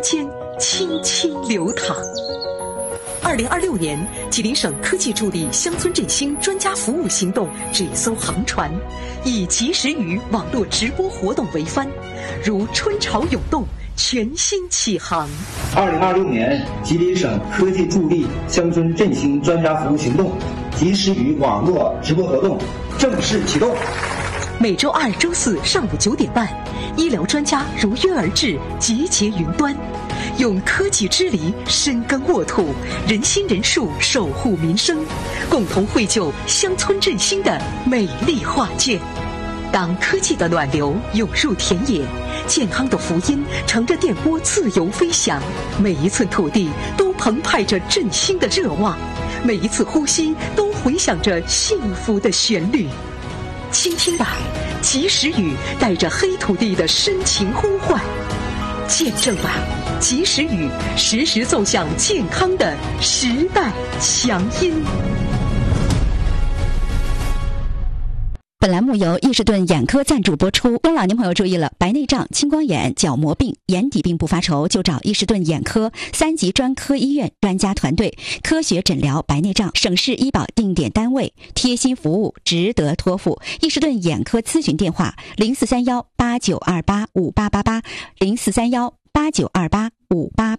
间轻轻流淌。2026年，吉林省科技助力乡村振兴专家服务行动这艘航船，以及时雨网络直播活动为帆，如春潮涌动，全新起航。 2026年，吉林省科技助力乡村振兴专家服务行动及时雨网络直播活动正式启动。 每周二、周四上午9点半，医疗专家如约而至，集结云端，用科技之力深耕沃土，人心人术守护民生，共同绘就乡村振兴的美丽画卷。当科技的暖流涌入田野，健康的福音乘着电波自由飞翔，每一寸土地都澎湃着振兴的热望，每一次呼吸都回响着幸福的旋律。倾听吧，及时雨带着黑土地的深情呼唤；见证吧，及时雨时时奏响健康的时代强音。 本栏目由伊士顿眼科赞助播出。中老年朋友注意了，白内障、青光眼、角膜病、眼底病不发愁，就找伊士顿眼科3级专科医院专家团队，科学诊疗白内障，省市医保定点单位，贴心服务，值得托付。伊士顿眼科咨询电话：043189285888，043189285888。